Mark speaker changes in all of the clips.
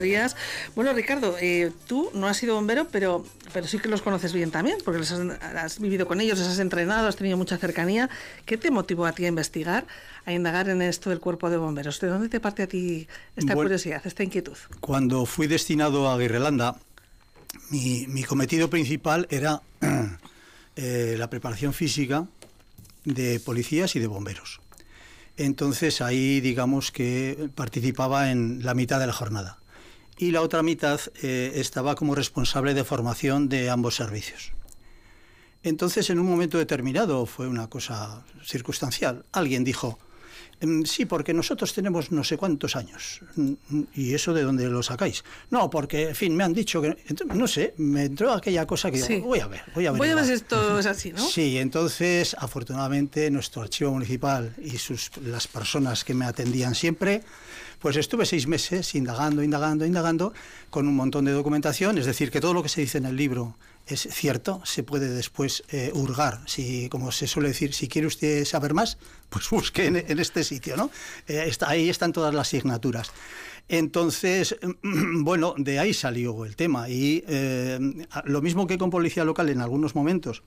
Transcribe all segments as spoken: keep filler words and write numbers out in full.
Speaker 1: días. Bueno, Ricardo, eh, tú no has sido bombero, pero, pero sí que los conoces bien también, porque los has, has vivido con ellos, les has entrenado, has tenido mucha cercanía. ¿Qué te motivó a ti a investigar, a indagar en esto del cuerpo de bomberos? ¿De dónde te parte a ti esta bueno, curiosidad, esta inquietud?
Speaker 2: Cuando fui destinado a Aguirrelanda, mi, mi cometido principal era eh, la preparación física de policías y de bomberos. Entonces ahí digamos que participaba en la mitad de la jornada. Y la otra mitad eh, estaba como responsable de formación de ambos servicios. Entonces, en un momento determinado, fue una cosa circunstancial, alguien dijo, sí, porque nosotros tenemos no sé cuántos años. ¿Y eso de dónde lo sacáis? No, porque, en fin, me han dicho que... No sé, me entró aquella cosa que
Speaker 1: sí.
Speaker 2: digo, voy a ver, voy a ver.
Speaker 1: Voy a ver si esto es así, ¿no?
Speaker 2: Sí, entonces, afortunadamente, nuestro archivo municipal y sus, las personas que me atendían siempre... Pues estuve seis meses indagando, indagando, indagando, con un montón de documentación, es decir, que todo lo que se dice en el libro es cierto, se puede después eh, hurgar, si, como se suele decir, si quiere usted saber más, pues busque en, en este sitio, ¿no? Eh, está, ahí están todas las asignaturas. Entonces, bueno, de ahí salió el tema, y eh, lo mismo que con policía local en algunos momentos,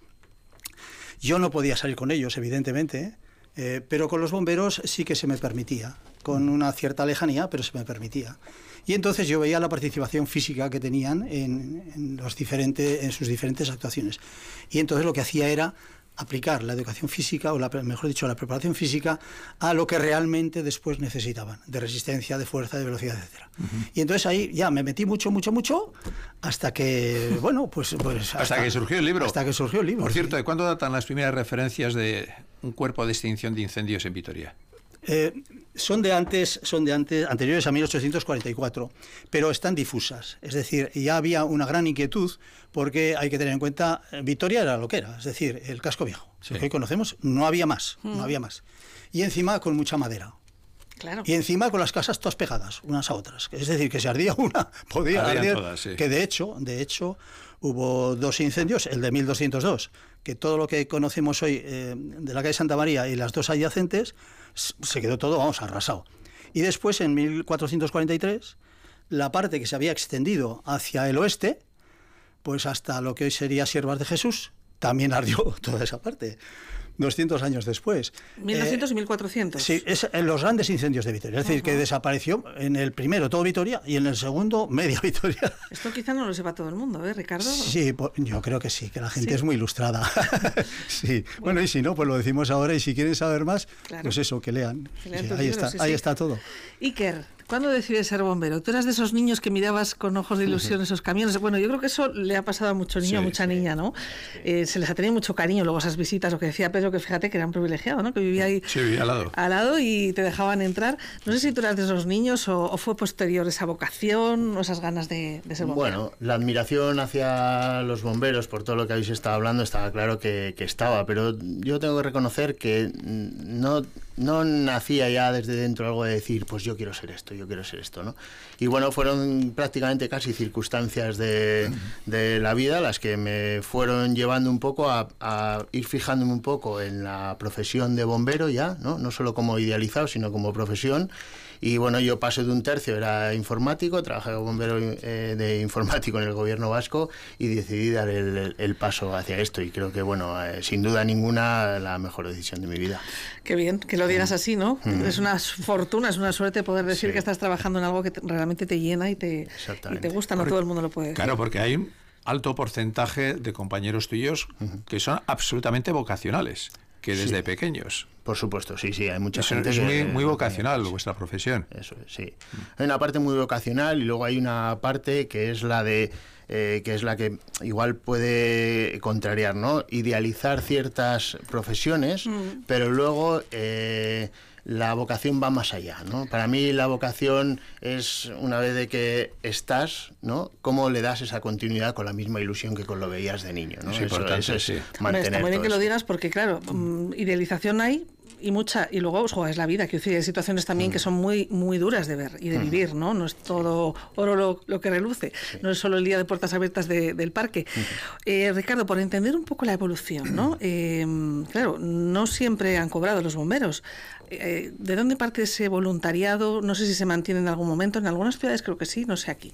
Speaker 2: yo no podía salir con ellos, evidentemente, ¿eh? Eh, pero con los bomberos sí que se me permitía, con una cierta lejanía, pero se me permitía. Y entonces yo veía la participación física que tenían en, en, los diferentes, en sus diferentes actuaciones. Y entonces lo que hacía era aplicar la educación física, o la, mejor dicho, la preparación física, a lo que realmente después necesitaban, de resistencia, de fuerza, de velocidad, etcétera. Uh-huh. Y entonces ahí ya me metí mucho, mucho, mucho, hasta que, bueno, pues... pues
Speaker 3: hasta, hasta que surgió el libro.
Speaker 2: Hasta que surgió el libro.
Speaker 3: Por cierto,
Speaker 2: sí.
Speaker 3: ¿de cuándo datan las primeras referencias de un cuerpo de extinción de incendios en Vitoria?
Speaker 2: Eh, son de antes, son de antes, anteriores a mil ochocientos cuarenta y cuatro, pero están difusas. Es decir, ya había una gran inquietud, porque hay que tener en cuenta, Vitoria era lo que era, es decir, el casco viejo. Sí. Lo que hoy conocemos, no había más, mm. no había más. Y encima con mucha madera.
Speaker 1: Claro.
Speaker 2: Y encima con las casas todas pegadas, unas a otras. Es decir, que si ardía una, podía
Speaker 3: Ardían
Speaker 2: arder.
Speaker 3: Todas, sí.
Speaker 2: Que de hecho, de hecho, hubo dos incendios, el de mil doscientos dos, que todo lo que conocemos hoy eh, de la calle Santa María y las dos adyacentes, se quedó todo, vamos, arrasado. Y después, en mil cuatrocientos cuarenta y tres, la parte que se había extendido hacia el oeste, pues hasta lo que hoy sería Siervas de Jesús, también ardió toda esa parte. doscientos años después.
Speaker 1: ¿mil doscientos eh, y mil cuatrocientos?
Speaker 2: Sí, es en los grandes incendios de Vitoria. Es decir, uh-huh. que desapareció en el primero todo Vitoria y en el segundo media Vitoria.
Speaker 1: Esto quizá no lo sepa todo el mundo, ¿eh, Ricardo?
Speaker 2: Sí, pues, yo creo que sí, que la gente ¿Sí? es muy ilustrada. sí. Bueno. bueno, y si no, pues lo decimos ahora, y si quieren saber más, claro. pues eso, que lean. Que lean sí, ahí libros, está, sí, ahí sí. está todo.
Speaker 1: Iker, ¿cuándo decides ser bombero? Tú eras de esos niños que mirabas con ojos de ilusión esos camiones. Bueno, yo creo que eso le ha pasado a mucho niño, sí, a mucha sí, niña, ¿no? Sí. Eh, se les ha tenido mucho cariño luego esas visitas, lo que decía Pedro, que fíjate que era un privilegiado, ¿no? Que vivía ahí
Speaker 3: sí, vivía al lado.
Speaker 1: al lado y te dejaban entrar. No sé si tú eras de esos niños o, o fue posterior esa vocación o esas ganas de, de ser bombero.
Speaker 4: Bueno, la admiración hacia los bomberos, por todo lo que habéis estado hablando, estaba claro que, que estaba, pero yo tengo que reconocer que no... no nacía ya desde dentro algo de decir, pues yo quiero ser esto, yo quiero ser esto, ¿no? Y bueno, fueron prácticamente casi circunstancias de, de la vida las que me fueron llevando un poco a, a ir fijándome un poco en la profesión de bombero ya, ¿no? No solo como idealizado, sino como profesión. Y bueno, yo pasé de un tercio, era informático, trabajé como bombero eh, de informático en el gobierno vasco y decidí dar el, el, el paso hacia esto. Y creo que, bueno, eh, sin duda ninguna, la mejor decisión de mi vida.
Speaker 1: Qué bien que lo digas así, ¿no? Mm. Es una fortuna, es una suerte poder decir sí. que estás trabajando en algo que te, realmente te llena y te, y te gusta, no porque, todo el mundo lo puede decir.
Speaker 3: Claro, porque hay un alto porcentaje de compañeros tuyos uh-huh. que son absolutamente vocacionales, que desde sí. pequeños...
Speaker 4: Por supuesto, sí, sí, hay mucha
Speaker 3: Eso
Speaker 4: gente
Speaker 3: es
Speaker 4: que...
Speaker 3: muy, muy vocacional sí. vuestra profesión.
Speaker 4: Eso es, sí. Hay una parte muy vocacional y luego hay una parte que es la de... Eh, que es la que igual puede contrariar, ¿no? Idealizar ciertas profesiones, mm. pero luego... Eh, la vocación va más allá, ¿no? Para mí la vocación es, una vez de que estás, ¿no? Cómo le das esa continuidad con la misma ilusión que con lo veías de niño, ¿no?
Speaker 3: Es importante,
Speaker 4: eso, eso
Speaker 3: sí.
Speaker 4: es mantener
Speaker 1: Está muy bien que
Speaker 4: eso.
Speaker 1: lo digas porque, claro, idealización hay y mucha, y luego pues, es la vida, que hay situaciones también que son muy, muy duras de ver y de vivir, ¿no? No es todo oro lo, lo que reluce, sí. No es solo el día de puertas abiertas de, del parque. Eh, Ricardo, por entender un poco la evolución, ¿no? Eh, claro, no siempre han cobrado los bomberos. Eh, ¿De dónde parte ese voluntariado? No sé si se mantiene en algún momento, en algunas ciudades creo que sí, no sé aquí.